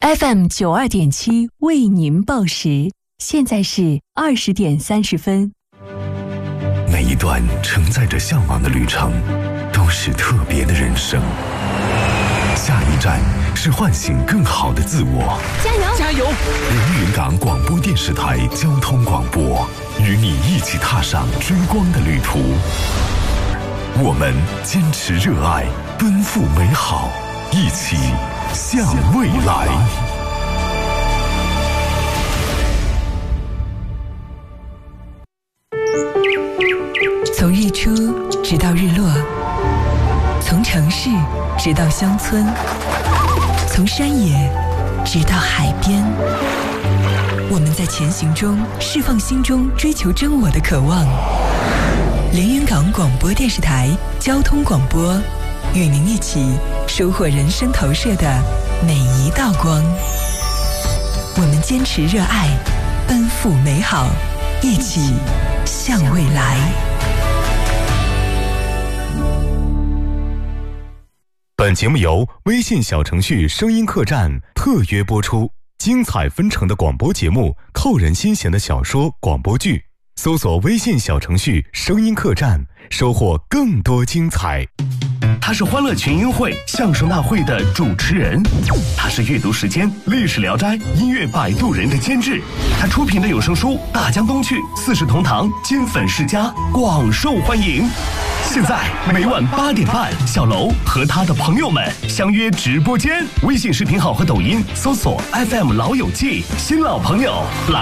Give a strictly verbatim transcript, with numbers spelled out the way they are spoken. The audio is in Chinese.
F M 九二点七为您报时，现在是二十点三十分。 每一段承载着向往的旅程，都是特别的人生。下一站是唤醒更好的自我。 加油！ 加油！ 连云港广播电视台交通广播，与你一起踏上追光的旅途。我们坚持热爱，奔赴美好，一起向未来。 从日出直到日落，从城市直到乡村，从山野直到海边，我们在前行中释放心中追求真我的渴望。连云港广播电视台交通广播，与您一起收获人生投射的每一道光。我们坚持热爱，奔赴美好，一起向未来。 本节目由微信小程序声音客栈特约播出，精彩纷呈的广播节目，扣人心弦的小说广播剧，搜索微信小程序声音客栈，收获更多精彩。 他是欢乐群英会相声大会的主持人，他是阅读时间历史聊斋音乐摆渡人的监制，他出品的有声书《大江东去》四世同堂金粉世家广受欢迎。现在每晚八点半，小楼和他的朋友们相约直播间，微信视频号和抖音搜索 F M 老友记，新老朋友来